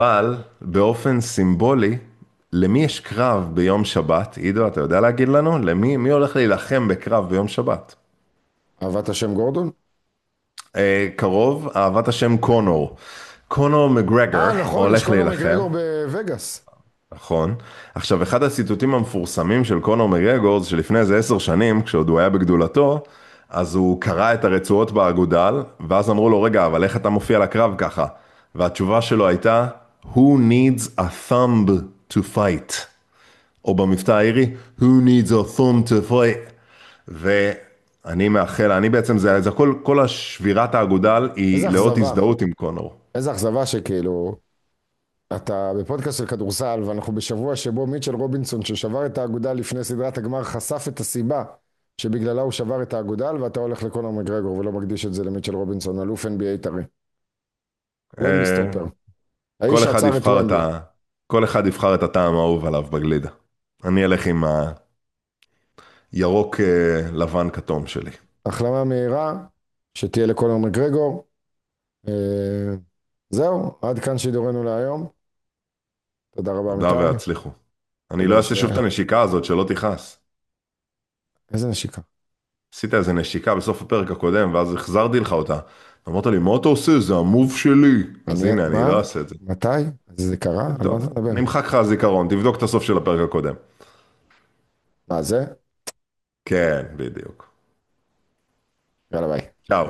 אבל באופן סימבולי, למי יש קרב ביום שבת? עידו, אתה יודע להגיד לנו? מי הולך להילחם בקרב ביום שבת? אהבת השם גורדון? קרוב, אהבת השם קונור. קונור מגרגור נכון, יש הולך קונור להילחם. מקגרגור בווגאס. נכון. עכשיו, אחד הציטוטים המפורסמים של קונור מגרגור זה שלפני איזה 10 שנים, כשעוד הוא היה בגדולתו, אז הוא קרא את הרצועות באגודל, ואז אמרו לו, רגע, אבל איך אתה מופיע לקרב ככה? והתשובה שלו הייתה, Who needs a thumb to fight? או במבטא האירי, Who needs a thumb to fight? ואני מאחל, אני בעצם, זה כל השבירת האגודל איזה היא לאות אכזבה. הזדהות עם קונור. איזה אכזבה שכאילו, אתה בפודקאסט של כדורסל, ואנחנו בשבוע שבו מיטשל רובינסון, ששבר את האגודל לפני סדרת הגמר, חשף את הסיבה שבגללה הוא שבר את האגודל, ואתה הולך לקונור מקגרגור ולא מקדיש את זה למיטשל רובינסון, אלוף NBA טרי. ומבי אה, סטופר. האיש כל אחד שעצר את יבחר את ומבי. כל אחד יבחר את הטעם האהוב עליו בגלידה. אני אלך עם הירוק לבן כתום שלי. החלמה מהירה, שתהיה לקונור מקגרגור. אה, זהו, עד כאן שידורנו להיום. תודה רבה, תודה אמיתי. והצליחו. אני לא תודה אעשה שוב את הנשיקה הזאת שלא תכעס. איזה נשיקה? עשית איזה נשיקה בסוף הפרק הקודם ואז החזרתי לך אותה. אמרת לי, מה אתה עושה? זה המוב שלי. אז הנה, אני מה? לא אעשה את זה. מתי? זה קרה? על מה אתה טוב, מדבר? נמחק לך הזיכרון, תבדוק את הסוף של הפרק הקודם. מה זה? כן, בדיוק. יאללה ביי. צ'או.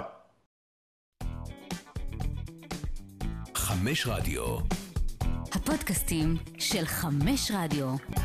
חמש רדיו. הפודקאסטים של חמש רדיו.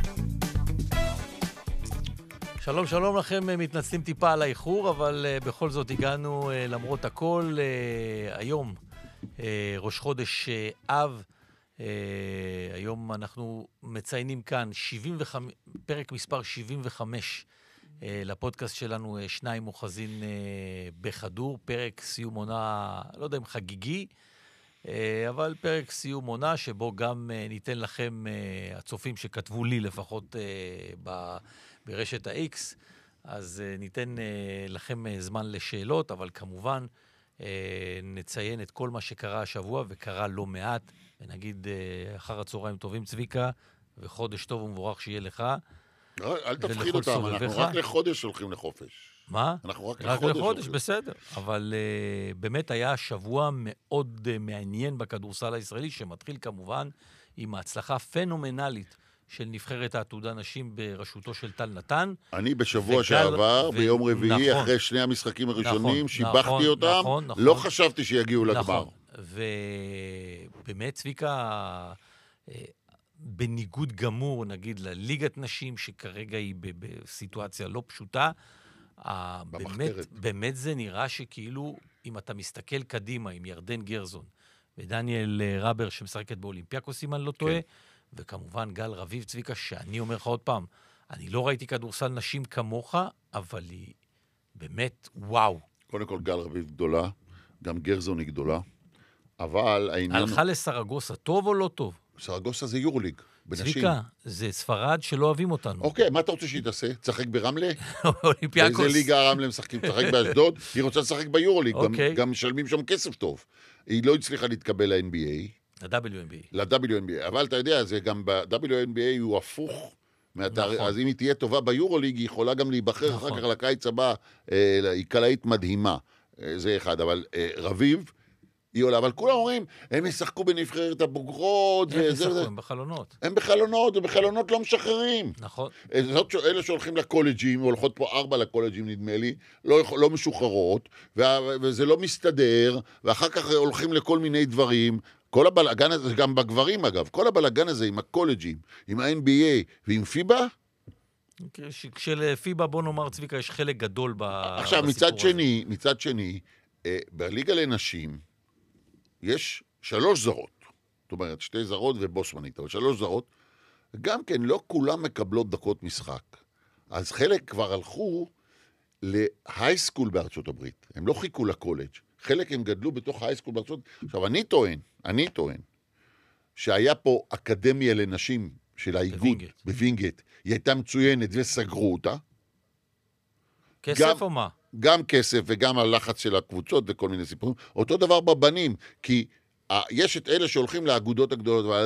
שלום, שלום לכם, מתנצלים טיפה על האיחור, אבל בכל זאת הגענו למרות הכל. היום, ראש חודש אב, היום אנחנו מציינים כאן פרק מספר 75 לפודקאסט שלנו, שניים אוחזין בכדור, פרק סיום עונה, לא יודע אם חגיגי, אבל פרק סיום עונה שבו גם ניתן לכם, הצופים שכתבו לי לפחות ברשת ה-X, אז ניתן לכם זמן לשאלות, אבל כמובן נציין את כל מה שקרה השבוע, וקרה לא מעט, ונגיד אחר הצהריים טובים צביקה, וחודש טוב ומבורך שיהיה לך. אל תפחיד ולכל אותם, אנחנו סובביך. רק לחודש הולכים לחופש. מה? אנחנו רק רק לחודש לחודש, הולכים. בסדר. אבל באמת היה שבוע מאוד מעניין בכדורסל הישראלי, שמתחיל כמובן עם ההצלחה פנומנלית של נבחרת העתודה נשים בראשותו של טל נתן. אני בשבוע שעבר, ביום רביעי, נכון, אחרי שני המשחקים הראשונים, נכון, שיבחתי אותם, נכון, לא חשבתי שיגיעו לגמר. נכון. ובאמת, צביקה, בניגוד גמור, נגיד, לליגת נשים, שכרגע היא בסיטואציה לא פשוטה, במחתרת. באמת זה נראה שכאילו, אם אתה מסתכל קדימה עם ירדן גרזון ודניאל רבר שמשחקת באולימפיאקוס, אם אני לא טועה, וכמובן גל רביב צביקה, שאני אומר לך עוד פעם, אני לא ראיתי כדורסל נשים כמוך, אבל היא באמת וואו. קודם כל גל רביב גדולה, גם גרזון היא גדולה, אבל העניין... הלכה לסרגוסה, טוב או לא טוב? סרגוסה זה יורוליג, בנשים. צביקה, זה ספרד שלא אוהבים אותנו. אוקיי, מה אתה רוצה שהיא תעשה? תשחק ברמלה? אולימפיאקוס. באיזה ליגה הרמלה משחקים? תשחק באשדוד? היא רוצה לשחק ביורוליג, אוקיי. גם משלמים שם כסף טוב. היא לא הצליחה להתקבל ל-NBA. ל-WNBA. ל-WNBA, אבל אתה יודע, זה גם ב-WNBA הוא הפוך, נכון. אז אם היא תהיה טובה ביורוליג, היא יכולה גם להיבחר נכון. אחר כך לקיץ הבא, היא קלעית מדהימה, זה אחד, אבל רביב, היא עולה, אבל כולם אומרים, הם ישחקו בנבחרת הבוגרות, הם ישחקו, הם בחלונות. הם בחלונות, ובחלונות לא משחררים. נכון. אלה שהולכים לקולג'ים, הולכות פה 4 לקולג'ים נדמה לי, לא משוחררות, וזה לא מסתדר, ואחר כך הולכים לכל מיני דברים, כל הבלגן הזה, גם בגברים אגב, כל הבלגן הזה עם הקולג'ים, עם ה-NBA ועם פיבה, כשלפיבה, בוא נאמר צביקה, יש חלק גדול עכשיו בסיפור הזה. מצד שני, בליגה לנשים, יש 3 זרות, זאת אומרת 2 זרות ובוסמנית, אבל 3 זרות, גם כן לא כולם מקבלות דקות משחק. אז חלק כבר הלכו להייסקול בארצות הברית, הם לא חיכו לקולג', חלק הם גדלו בתוך ההייסקול בארצות הברית. עכשיו אני טוען, שהיה פה אקדמיה לנשים של האיגוד בווינגייט, היא הייתה מצוינת וסגרו אותה. כסף או מה? גם כסף וגם הלחץ של הקבוצות וכל מיני סיפורים. אותו דבר בבנים, כי יש את אלה שהולכים לאגודות הגדולות,